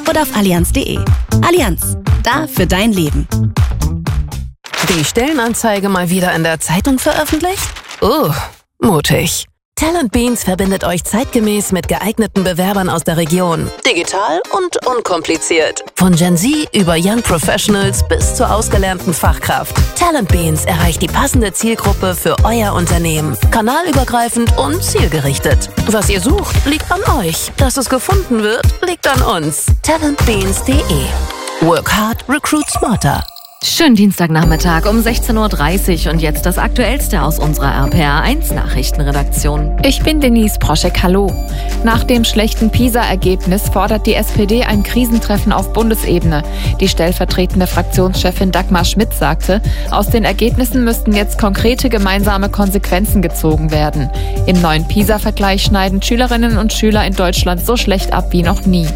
oder auf allianz.de. Allianz, da für dein Leben. Die Stellenanzeige mal wieder in der Zeitung veröffentlicht? Mutig. Talent Beans verbindet euch zeitgemäß mit geeigneten Bewerbern aus der Region. Digital und unkompliziert. Von Gen Z über Young Professionals bis zur ausgelernten Fachkraft. Talent Beans erreicht die passende Zielgruppe für euer Unternehmen. Kanalübergreifend und zielgerichtet. Was ihr sucht, liegt an euch. Dass es gefunden wird, liegt an uns. Talentbeans.de. Work hard, recruit smarter. Schönen Dienstagnachmittag um 16:30 Uhr und jetzt das Aktuellste aus unserer RPA1 Nachrichtenredaktion. Ich bin Denise Proschek, hallo. Nach dem schlechten PISA-Ergebnis fordert die SPD ein Krisentreffen auf Bundesebene. Die stellvertretende Fraktionschefin Dagmar Schmidt sagte, aus den Ergebnissen müssten jetzt konkrete gemeinsame Konsequenzen gezogen werden. Im neuen PISA-Vergleich schneiden Schülerinnen und Schüler in Deutschland so schlecht ab wie noch nie.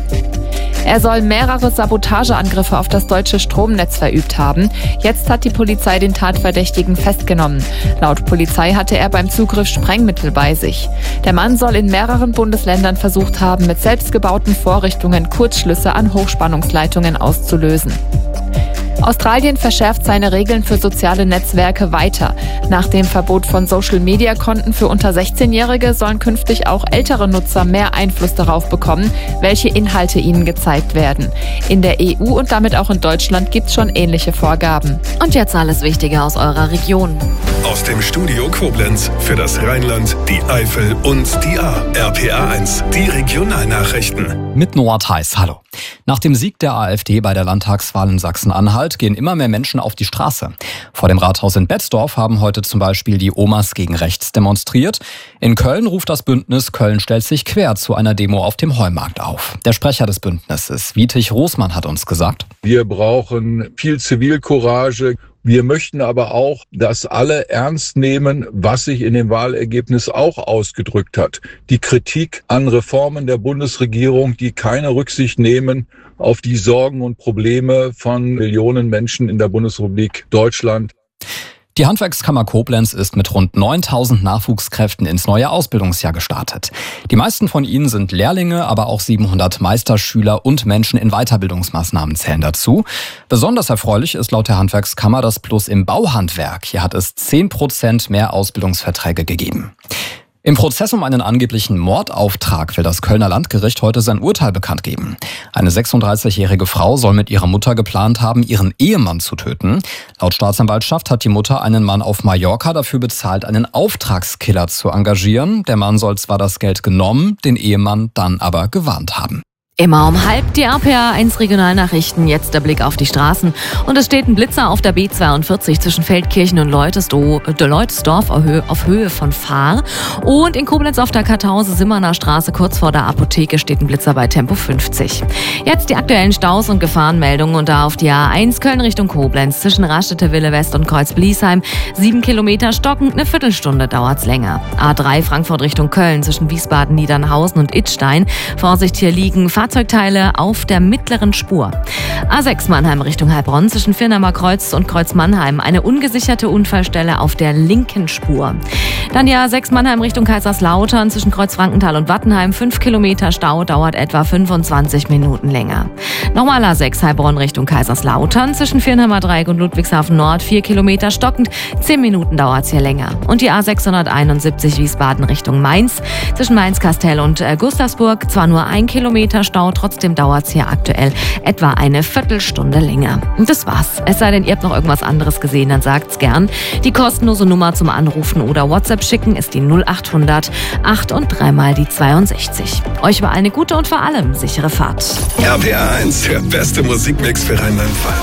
Er soll mehrere Sabotageangriffe auf das deutsche Stromnetz verübt haben. Jetzt hat die Polizei den Tatverdächtigen festgenommen. Laut Polizei hatte er beim Zugriff Sprengmittel bei sich. Der Mann soll in mehreren Bundesländern versucht haben, mit selbstgebauten Vorrichtungen Kurzschlüsse an Hochspannungsleitungen auszulösen. Australien verschärft seine Regeln für soziale Netzwerke weiter. Nach dem Verbot von Social-Media-Konten für unter 16-Jährige sollen künftig auch ältere Nutzer mehr Einfluss darauf bekommen, welche Inhalte ihnen gezeigt werden. In der EU und damit auch in Deutschland gibt es schon ähnliche Vorgaben. Und jetzt alles Wichtige aus eurer Region. Aus dem Studio Koblenz für das Rheinland, die Eifel und die Ahr. RPA1, die Regionalnachrichten. Mit Noah Theis, hallo. Nach dem Sieg der AfD bei der Landtagswahl in Sachsen-Anhalt gehen immer mehr Menschen auf die Straße. Vor dem Rathaus in Betzdorf haben heute zum Beispiel die Omas gegen rechts demonstriert. In Köln ruft das Bündnis Köln stellt sich quer zu einer Demo auf dem Heumarkt auf. Der Sprecher des Bündnisses, Wietig Roßmann, hat uns gesagt: Wir brauchen viel Zivilcourage. Wir möchten aber auch, dass alle ernst nehmen, was sich in dem Wahlergebnis auch ausgedrückt hat. Die Kritik an Reformen der Bundesregierung, die keine Rücksicht nehmen auf die Sorgen und Probleme von Millionen Menschen in der Bundesrepublik Deutschland. Die Handwerkskammer Koblenz ist mit rund 9.000 Nachwuchskräften ins neue Ausbildungsjahr gestartet. Die meisten von ihnen sind Lehrlinge, aber auch 700 Meisterschüler und Menschen in Weiterbildungsmaßnahmen zählen dazu. Besonders erfreulich ist laut der Handwerkskammer das Plus im Bauhandwerk. Hier hat es 10% mehr Ausbildungsverträge gegeben. Im Prozess um einen angeblichen Mordauftrag will das Kölner Landgericht heute sein Urteil bekannt geben. Eine 36-jährige Frau soll mit ihrer Mutter geplant haben, ihren Ehemann zu töten. Laut Staatsanwaltschaft hat die Mutter einen Mann auf Mallorca dafür bezahlt, einen Auftragskiller zu engagieren. Der Mann soll zwar das Geld genommen, den Ehemann dann aber gewarnt haben. Immer um halb die RPA1 Regionalnachrichten, jetzt der Blick auf die Straßen. Und es steht ein Blitzer auf der B42 zwischen Feldkirchen und Leutesdorf auf Höhe von Fahr. Und in Koblenz auf der Karthause-Simmerner Straße kurz vor der Apotheke steht ein Blitzer bei Tempo 50. Jetzt die aktuellen Staus und Gefahrenmeldungen und da auf die A1 Köln Richtung Koblenz zwischen Raststätte Wille West und Kreuz-Bliesheim. 7 Kilometer stockend, eine Viertelstunde dauert's länger. A3 Frankfurt Richtung Köln zwischen Wiesbaden, Niedernhausen und Idstein. Vorsicht, hier liegen Fahrzeugteile auf der mittleren Spur. A6 Mannheim Richtung Heilbronn zwischen Firnheimer Kreuz und Kreuz Mannheim. Eine ungesicherte Unfallstelle auf der linken Spur. Dann die A6 Mannheim Richtung Kaiserslautern zwischen Kreuz Frankenthal und Wattenheim. 5 Kilometer Stau, dauert etwa 25 Minuten länger. Nochmal A6 Heilbronn Richtung Kaiserslautern zwischen Firnheimer Dreieck und Ludwigshafen Nord. 4 Kilometer stockend, 10 Minuten dauert es hier länger. Und die A671 Wiesbaden Richtung Mainz zwischen Mainz-Kastel und Gustavsburg. Zwar nur 1 Kilometer Stau, trotzdem dauert es hier aktuell etwa eine Viertelstunde länger. Und das war's. Es sei denn, ihr habt noch irgendwas anderes gesehen, dann sagt's gern. Die kostenlose Nummer zum Anrufen oder WhatsApp schicken ist die 0800 8 und 3 mal die 62. Euch war eine gute und vor allem sichere Fahrt. RPA1, der beste Musikmix für Rheinland-Pfalz.